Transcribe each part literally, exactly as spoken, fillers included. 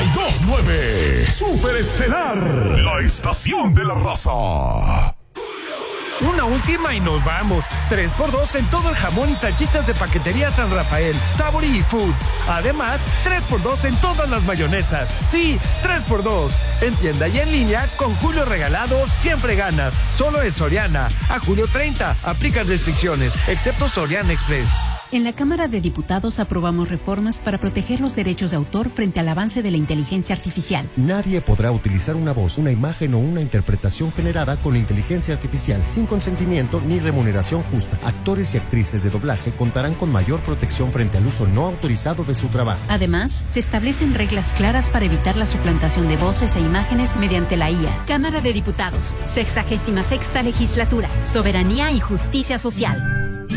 y dos punto nueve. Superestelar, la estación de la raza. Una última y nos vamos. tres por dos en todo el jamón y salchichas de Paquetería San Rafael, Sabor y Food. Además, tres por dos en todas las mayonesas. Sí, tres por dos. En tienda y en línea, con Julio Regalado, siempre ganas. Solo en Soriana. A julio treinta, aplican restricciones, excepto Soriana Express. En la Cámara de Diputados aprobamos reformas para proteger los derechos de autor frente al avance de la inteligencia artificial. Nadie podrá utilizar una voz, una imagen o una interpretación generada con inteligencia artificial sin consentimiento ni remuneración justa. Actores y actrices de doblaje contarán con mayor protección frente al uso no autorizado de su trabajo. Además, se establecen reglas claras para evitar la suplantación de voces e imágenes mediante la I A. Cámara de Diputados, sexagésima sexta legislatura, soberanía y justicia social.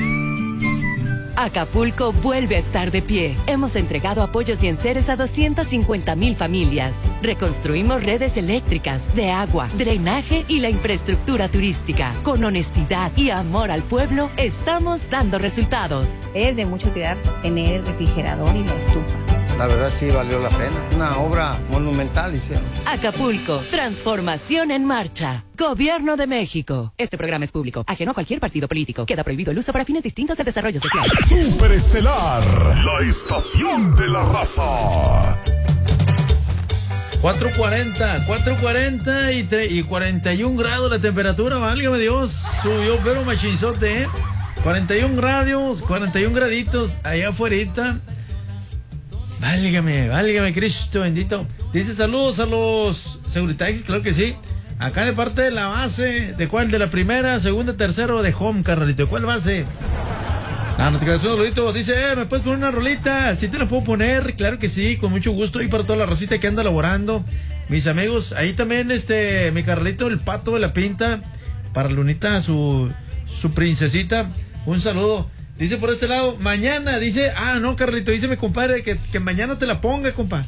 Acapulco vuelve a estar de pie. Hemos entregado apoyos y enseres a doscientas cincuenta mil familias. Reconstruimos redes eléctricas, de agua, drenaje y la infraestructura turística. Con honestidad y amor al pueblo, estamos dando resultados. Es de mucho cuidar tener el refrigerador y la estufa. La verdad sí valió la pena. Una obra monumental hicieron. Acapulco, transformación en marcha. Gobierno de México. Este programa es público, ajeno a cualquier partido político. Queda prohibido el uso para fines distintos del desarrollo social. Superestelar, la estación de la raza. cuatro cuarenta, cuatro cuarenta y, y cuarenta y un grados la temperatura, válgame Dios. Subió pero machinzote, ¿eh? cuarenta y un grados, cuarenta y un graditos allá afuera. Válgame, válgame, Cristo bendito. Dice saludos a los Securitax, claro que sí. Acá de parte de la base, ¿de cuál? ¿De la primera, segunda, tercera o de home, carnalito? ¿De cuál base? Ah, no te quedas un saludito. Dice, eh, ¿me puedes poner una rolita? Sí te la puedo poner, claro que sí, con mucho gusto. Y para toda la rosita que anda laborando, mis amigos, ahí también, este, mi Carlito, el pato de la pinta, para Lunita, su, su princesita, un saludo. Dice por este lado, mañana, dice, ah, no, Carlito, dice mi compadre que, que mañana te la ponga, compa.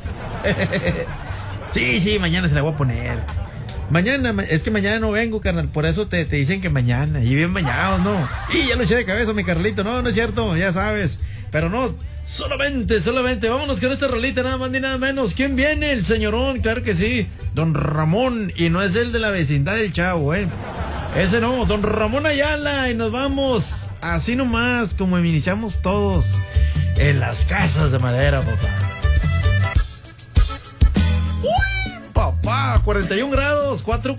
Sí, sí, mañana se la voy a poner. Mañana, es que mañana no vengo, carnal, por eso te, te dicen que mañana, y bien bañados, ¿no? Y ya lo eché de cabeza, mi Carlito, no, no es cierto, ya sabes, pero no, solamente, solamente, vámonos con esta rolita, nada más ni nada menos. ¿Quién viene? El señorón, claro que sí, don Ramón, y no es el de la vecindad del Chavo, ¿eh? Ese no, don Ramón Ayala, y nos vamos así nomás, como iniciamos todos, en las casas de madera, papá. Uy, papá, cuarenta y un grados, cuatro